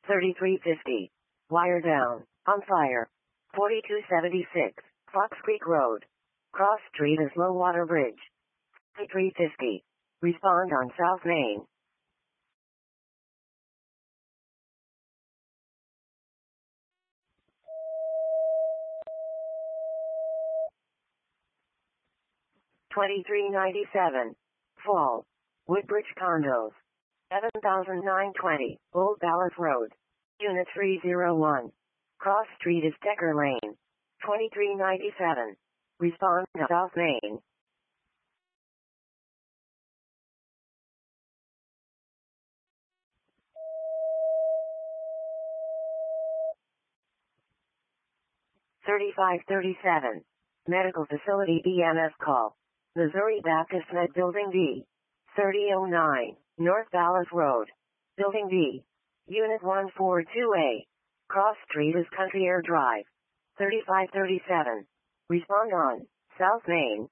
3350. Wire down. On fire. 4276. Fox Creek Road. Cross Street is low water bridge. 350. Respond on South Main. $23.97. Fall. Woodbridge Condos. 7,920. Old Dallas Road. Unit 301. Cross Street is Decker Lane. $23.97. Respond to South Main. $35.37. Medical Facility EMS call. Missouri Baptist Med Building B. 3009. North Dallas Road. Building B. Unit 142A. Cross Street is Country Air Drive. 3537. Respond on South Main.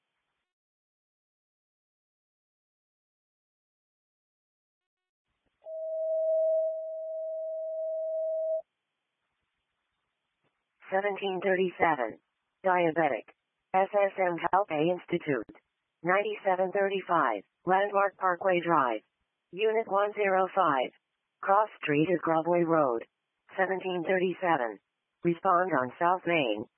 $17.37. Diabetic. SSM Health A Institute. 9735. Landmark Parkway Drive. Unit 105. Cross Street is Broadway Road. 1737. Respond on South Main.